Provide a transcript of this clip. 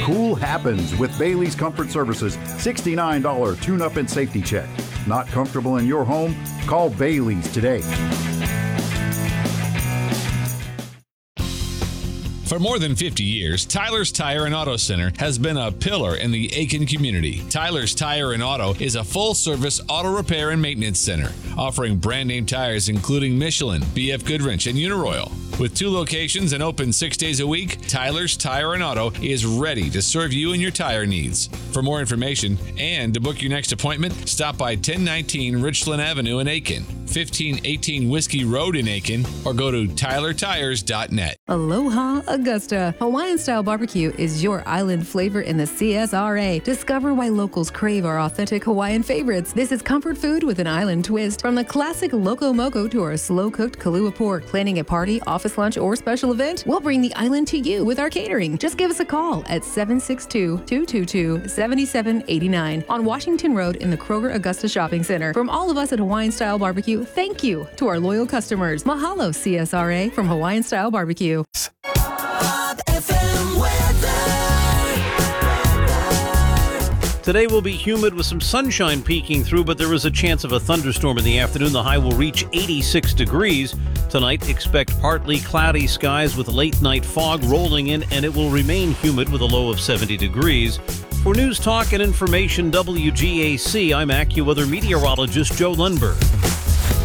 Cool happens with Bailey's Comfort Services $69 tune-up and safety check. Not comfortable in your home? Call Bailey's today. For more than 50 years, Tyler's Tire and Auto Center has been a pillar in the Aiken community. Tyler's Tire and Auto is a full-service auto repair and maintenance center, offering brand-name tires including Michelin, BF Goodwrench, and Uniroyal. With 2 locations and open 6 days a week, Tyler's Tire and Auto is ready to serve you and your tire needs. For more information and to book your next appointment, stop by 1019 Richland Avenue in Aiken, 1518 Whiskey Road in Aiken, or go to tylertires.net. Aloha Augusta. Hawaiian-style barbecue is your island flavor in the CSRA. Discover why locals crave our authentic Hawaiian favorites. This is comfort food with an island twist. From the classic Loco Moco to our slow-cooked Kalua pork. Planning a party, office lunch, or special event? We'll bring the island to you with our catering. Just give us a call at 762-222-7789 on Washington Road in the Kroger Augusta Shopping Center. From all of us at Hawaiian Style Barbecue, thank you to our loyal customers. Mahalo CSRA from Hawaiian Style Barbecue. Today will be humid with some sunshine peeking through, but there is a chance of a thunderstorm in the afternoon. The high will reach 86 degrees. Tonight, expect partly cloudy skies with late night fog rolling in, and it will remain humid with a low of 70 degrees. For News Talk and Information WGAC, I'm AccuWeather meteorologist Joe Lundberg.